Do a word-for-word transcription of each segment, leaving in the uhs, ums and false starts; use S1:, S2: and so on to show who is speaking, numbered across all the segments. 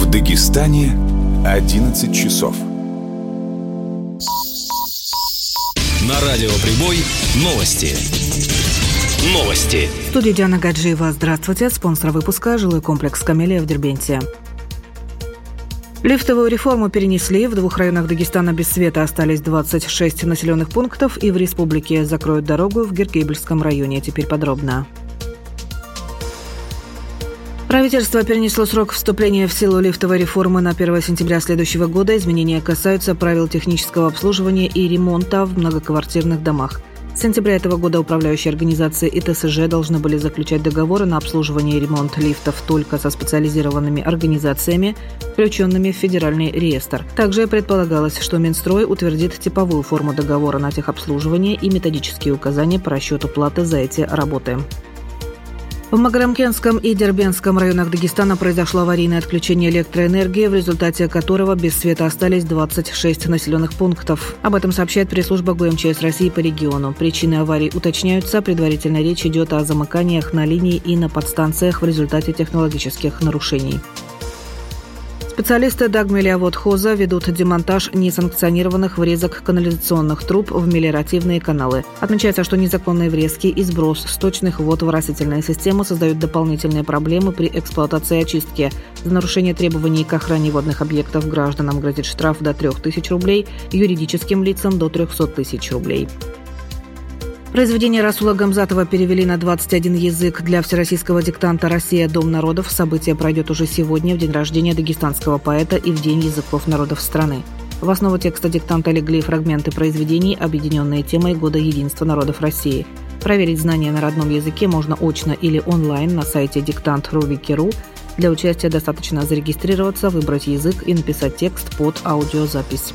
S1: В Дагестане одиннадцать часов.
S2: На радио Прибой новости. Новости.
S3: В студии Диана Гаджиева. Здравствуйте. Спонсор выпуска — жилой комплекс «Камелия» в Дербенте. Лифтовую реформу перенесли. В двух районах Дагестана без света остались двадцать шесть населенных пунктов, и в республике закроют дорогу в Гиркейбельском районе. Теперь подробно. Правительство перенесло срок вступления в силу лифтовой реформы на первое сентября следующего года. Изменения касаются правил технического обслуживания и ремонта в многоквартирных домах. С сентября этого года управляющие организации и ТСЖ должны были заключать договоры на обслуживание и ремонт лифтов только со специализированными организациями, включенными в федеральный реестр. Также предполагалось, что Минстрой утвердит типовую форму договора на техобслуживание и методические указания по расчету платы за эти работы. В Магарамкентском и Дербентском районах Дагестана произошло аварийное отключение электроэнергии, в результате которого без света остались двадцать шесть населенных пунктов. Об этом сообщает пресс-служба ГУМЧС России по региону. Причины аварий уточняются. Предварительно речь идет о замыканиях на линии и на подстанциях в результате технологических нарушений. Специалисты Дагмелиаводхоза ведут демонтаж несанкционированных врезок канализационных труб в мелиоративные каналы. Отмечается, что незаконные врезки и сброс сточных вод в оросительную систему создают дополнительные проблемы при эксплуатации и очистке. За нарушение требований к охране водных объектов гражданам грозит штраф до трех тысяч рублей, юридическим лицам до трехсот тысяч рублей. Произведение Расула Гамзатова перевели на двадцать один язык. Для всероссийского диктанта «Россия. Дом народов» событие пройдет уже сегодня, в день рождения дагестанского поэта и в День языков народов страны. В основу текста диктанта легли фрагменты произведений, объединенные темой Года единства народов России. Проверить знания на родном языке можно очно или онлайн на сайте диктант точка ру точка вики точка ру. Для участия достаточно зарегистрироваться, выбрать язык и написать текст под аудиозапись.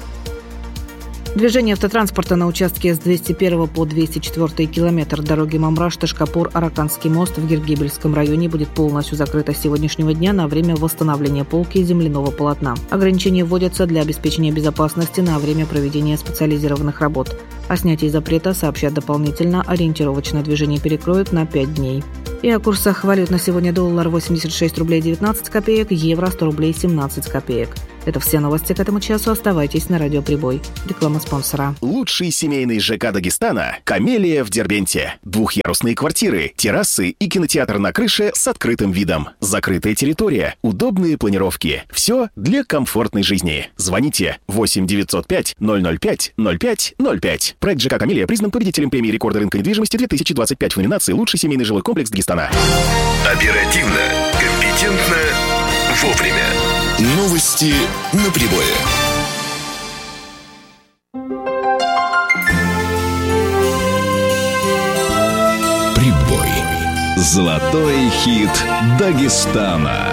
S3: Движение автотранспорта на участке с двести первого по двести четвёртый километр дороги Мамраш-Ташкапур-Араканский мост в Гиркейбельском районе будет полностью закрыто с сегодняшнего дня на время восстановления полки земляного полотна. Ограничения вводятся для обеспечения безопасности на время проведения специализированных работ. О снятии запрета сообщат дополнительно. Ориентировочное движение перекроют на пять дней. И о курсах валют на сегодня: доллар восемьдесят шесть рублей девятнадцать копеек, евро сто рублей семнадцать копеек. Это все новости к этому часу. Оставайтесь на радио Прибой. Реклама спонсора.
S4: Лучший семейный ЖК Дагестана – «Камелия» в Дербенте. Двухъярусные квартиры, террасы и кинотеатр на крыше с открытым видом. Закрытая территория, удобные планировки. Все для комфортной жизни. Звоните восемь девятьсот пять ноль ноль пять ноль пять ноль пять. Проект ЖК «Камелия» признан победителем премии рекорда рынка недвижимости две тысячи двадцать пять в номинации «Лучший семейный жилой комплекс Дагестана».
S2: Оперативно, компетентно, вовремя. Новости на Прибое.
S5: Прибой. Золотой хит Дагестана.